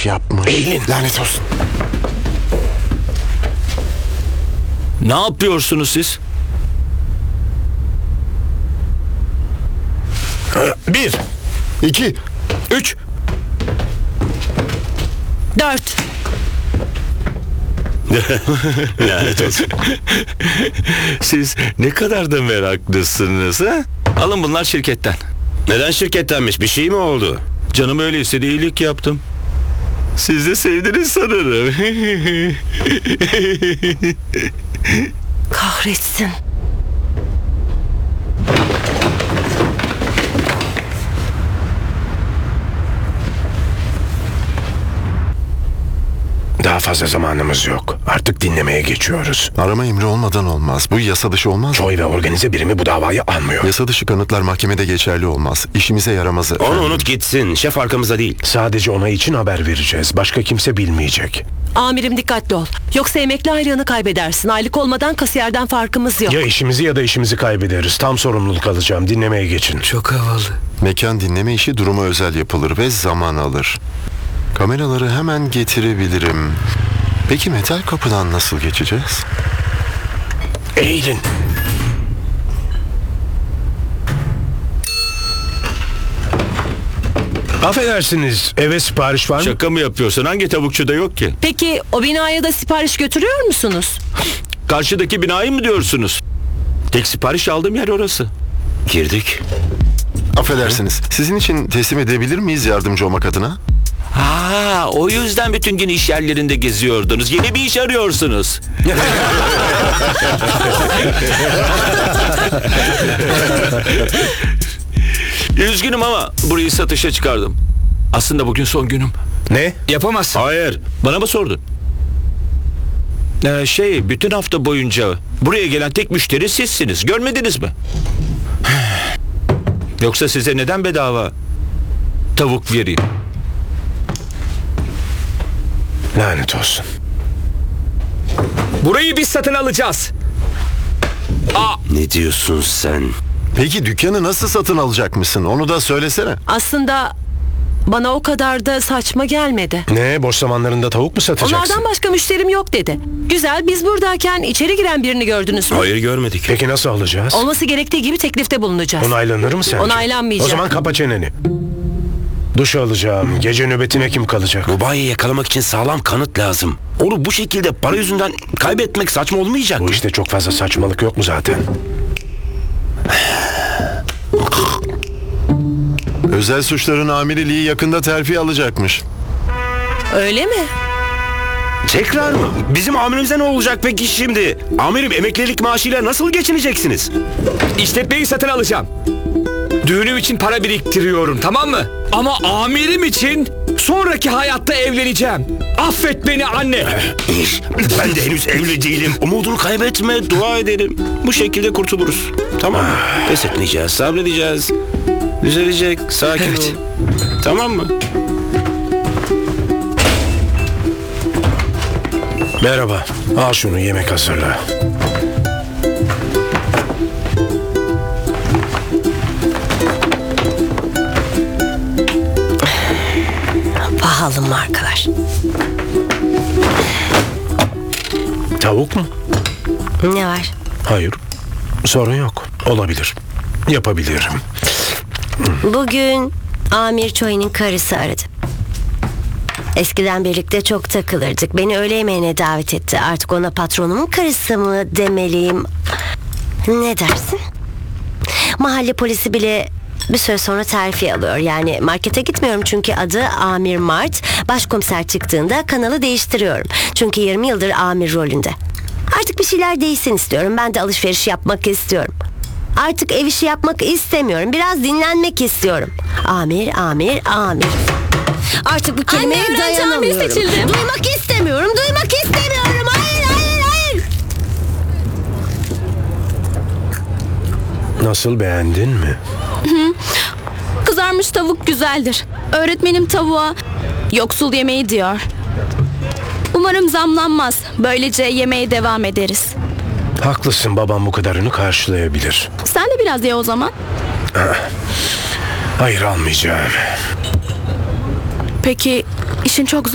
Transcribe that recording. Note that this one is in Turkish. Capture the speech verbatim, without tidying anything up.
sipariş yapmış. Eğilin. Lanet olsun. Ne yapıyorsunuz siz? Bir. İki. Üç. Dört. Lanet olsun. Siz ne kadar da meraklısınız ha? Alın bunlar şirketten. Neden şirkettenmiş? Bir şey mi oldu? Canım öyle istedi, iyilik yaptım. Siz de sevdiniz sanırım. Kahretsin. Daha fazla zamanımız yok. Artık dinlemeye geçiyoruz. Arama emri olmadan olmaz. Bu yasa dışı olmaz. Joy ve organize birimi bu davayı almıyor. Yasa dışı kanıtlar mahkemede geçerli olmaz. İşimize yaramaz. Onu efendim. unut gitsin. Şef arkamızda değil. Sadece ona için haber vereceğiz. Başka kimse bilmeyecek. Amirim dikkatli ol. Yoksa emekli aylığını kaybedersin. Aylık olmadan kasiyerden farkımız yok. Ya işimizi ya da işimizi kaybederiz. Tam sorumluluk alacağım. Dinlemeye geçin. Çok havalı. Mekan dinleme işi duruma özel yapılır ve zaman alır. Kameraları hemen getirebilirim. Peki metal kapıdan nasıl geçeceğiz? Eğilin. Affedersiniz. Eve sipariş var mı? Şaka mı yapıyorsun? Hangi tavukçuda yok ki? Peki o binaya da sipariş götürüyor musunuz? Karşıdaki binayı mı diyorsunuz? Tek sipariş aldığım yer orası. Girdik. Affedersiniz. Sizin için teslim edebilir miyiz yardımcı olmak adına? Ha, o yüzden bütün gün iş yerlerinde geziyordunuz. Yeni bir iş arıyorsunuz. Üzgünüm ama burayı satışa çıkardım. Aslında bugün son günüm. Ne? Yapamazsın. Hayır. Bana mı sordun? Ee, şey, bütün hafta boyunca buraya gelen tek müşteri sizsiniz. Görmediniz mi? Yoksa size neden bedava tavuk vereyim? Lanet olsun. Burayı biz satın alacağız. Ne diyorsun sen? Peki dükkanı nasıl satın alacak mısın? Onu da söylesene. Aslında bana o kadar da saçma gelmedi. Ne? Boş zamanlarında tavuk mu satacaksın? Onlardan başka müşterim yok dedi. Güzel, biz buradayken içeri giren birini gördünüz mü? Hayır görmedik. Peki nasıl alacağız? Olması gerektiği gibi teklifte bulunacağız. Onaylanır mı sence? Onaylanmayacak. O zaman kapa çeneni. Duş alacağım. Gece nöbetine kim kalacak? Bu bayi yakalamak için sağlam kanıt lazım. Onu bu şekilde para yüzünden kaybetmek saçma olmayacak Bu mı? işte çok fazla saçmalık yok mu zaten? Özel suçların amiriliği yakında terfi alacakmış. Öyle mi? Tekrar mı? Bizim amirimize ne olacak peki şimdi? Amirim emeklilik maaşıyla nasıl geçineceksiniz? İşletmeyi satın alacağım. Düğünüm için para biriktiriyorum, tamam mı? Ama amirim için sonraki hayatta evleneceğim. Affet beni anne. Ben de henüz evli değilim. Umudunu kaybetme, dua edelim. Bu şekilde kurtuluruz. Tamam mı? Pes etmeyeceğiz, sabredeceğiz. Düzelecek, sakin Evet. ol. Tamam mı? Merhaba. Al şunu, yemek hazırla. Pahalı markalar. Tavuk mu? Ne var? Hayır. Sorun yok. Olabilir. Yapabilirim. Bugün Amir Choi'nin karısı aradı. Eskiden birlikte çok takılırdık. Beni öğle yemeğine davet etti. Artık ona patronumun karısı mı demeliyim? Ne dersin? Mahalle polisi bile bir süre sonra terfi alıyor. Yani markete gitmiyorum çünkü adı Amir Mart. Başkomiser çıktığında kanalı değiştiriyorum. Çünkü yirmi yıldır amir rolünde. Artık bir şeyler değişsin istiyorum. Ben de alışveriş yapmak istiyorum. Artık ev işi yapmak istemiyorum. Biraz dinlenmek istiyorum. Amir, amir, amir. Artık bu kelimeye Anne, öğrenci amir dayanamıyorum. seçildim. Duymak istemiyorum, duymak istemiyorum. Hayır, hayır, hayır. Nasıl, beğendin mi? Kızarmış tavuk güzeldir. Öğretmenim tavuğa yoksul yemeği diyor. Umarım zamlanmaz. Böylece yemeğe devam ederiz. Haklısın, babam bu kadarını karşılayabilir. Sen de biraz ye o zaman. Hayır, almayacağım. Peki işin çok